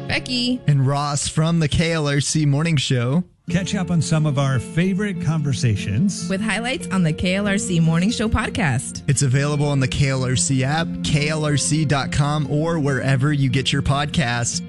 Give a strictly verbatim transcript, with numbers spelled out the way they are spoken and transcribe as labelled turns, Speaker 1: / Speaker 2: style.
Speaker 1: Becky,
Speaker 2: and Ross from the K L R C Morning Show.
Speaker 3: Catch up on some of our favorite conversations
Speaker 1: with highlights on the K L R C Morning Show podcast.
Speaker 2: It's available on the K L R C app, K L R C dot com, or wherever you get your podcasts.